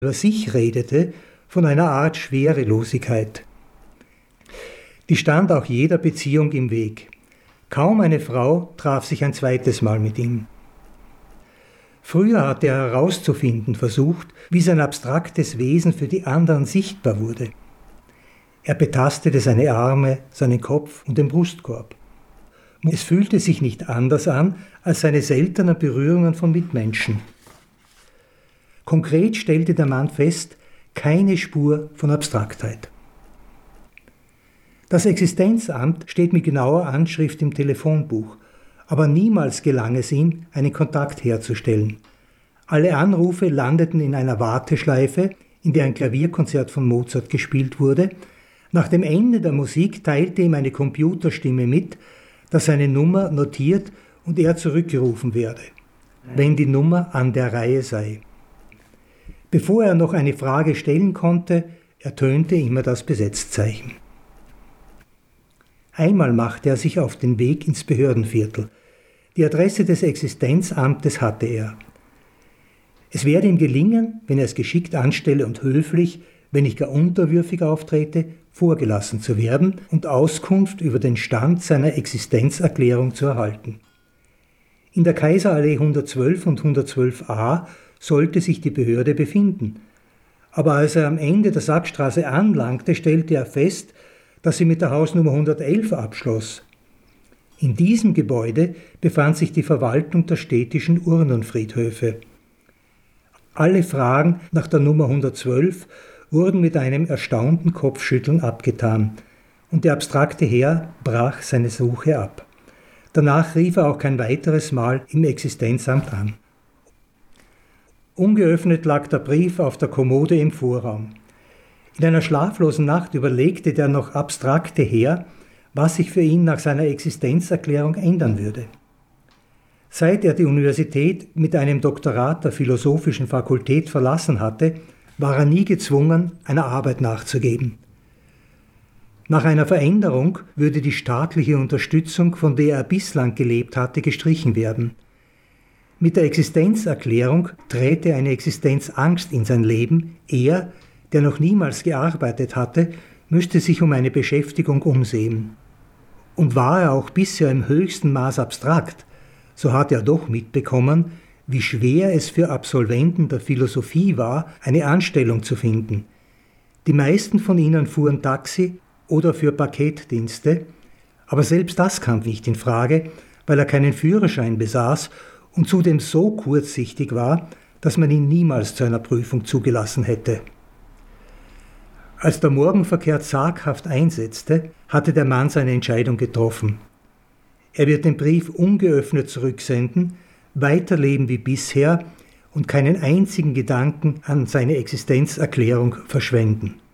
über sich redete, von einer Art Schwerelosigkeit. Die stand auch jeder Beziehung im Weg. Kaum eine Frau traf sich ein zweites Mal mit ihm. Früher hatte er herauszufinden versucht, wie sein abstraktes Wesen für die anderen sichtbar wurde. Er betastete seine Arme, seinen Kopf und den Brustkorb. Es fühlte sich nicht anders an als seine seltenen Berührungen von Mitmenschen. Konkret stellte der Mann fest, keine Spur von Abstraktheit. Das Existenzamt steht mit genauer Anschrift im Telefonbuch, aber niemals gelang es ihm, einen Kontakt herzustellen. Alle Anrufe landeten in einer Warteschleife, in der ein Klavierkonzert von Mozart gespielt wurde. Nach dem Ende der Musik teilte ihm eine Computerstimme mit, dass seine Nummer notiert und er zurückgerufen werde, wenn die Nummer an der Reihe sei. Bevor er noch eine Frage stellen konnte, ertönte immer das Besetzzeichen. Einmal machte er sich auf den Weg ins Behördenviertel. Die Adresse des Existenzamtes hatte er. Es werde ihm gelingen, wenn er es geschickt anstelle und höflich, wenn nicht gar unterwürfig auftrete, vorgelassen zu werden und Auskunft über den Stand seiner Existenzerklärung zu erhalten. In der Kaiserallee 112 und 112a sollte sich die Behörde befinden. Aber als er am Ende der Sackstraße anlangte, stellte er fest, dass sie mit der Hausnummer 111 abschloss. In diesem Gebäude befand sich die Verwaltung der städtischen Urnenfriedhöfe. Alle Fragen nach der Nummer 112 wurden mit einem erstaunten Kopfschütteln abgetan, und der abstrakte Herr brach seine Suche ab. Danach rief er auch kein weiteres Mal im Existenzamt an. Ungeöffnet lag der Brief auf der Kommode im Vorraum. In einer schlaflosen Nacht überlegte der noch abstrakte Herr, was sich für ihn nach seiner Existenzerklärung ändern würde. Seit er die Universität mit einem Doktorat der Philosophischen Fakultät verlassen hatte, war er nie gezwungen, einer Arbeit nachzugeben. Nach einer Veränderung würde die staatliche Unterstützung, von der er bislang gelebt hatte, gestrichen werden. Mit der Existenzerklärung träte eine Existenzangst in sein Leben. Er, der noch niemals gearbeitet hatte, müsste sich um eine Beschäftigung umsehen. Und war er auch bisher im höchsten Maß abstrakt, so hatte er doch mitbekommen, wie schwer es für Absolventen der Philosophie war, eine Anstellung zu finden. Die meisten von ihnen fuhren Taxi oder für Paketdienste, aber selbst das kam nicht in Frage, weil er keinen Führerschein besaß und zudem so kurzsichtig war, dass man ihn niemals zu einer Prüfung zugelassen hätte. Als der Morgenverkehr zaghaft einsetzte, hatte der Mann seine Entscheidung getroffen. Er wird den Brief ungeöffnet zurücksenden, weiterleben wie bisher und keinen einzigen Gedanken an seine Existenzerklärung verschwenden.